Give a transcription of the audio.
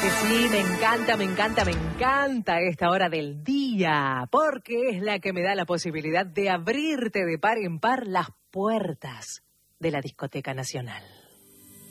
que sí, me encanta esta hora del día, porque es la que me da la posibilidad de abrirte de par en par las puertas de la Discoteca Nacional.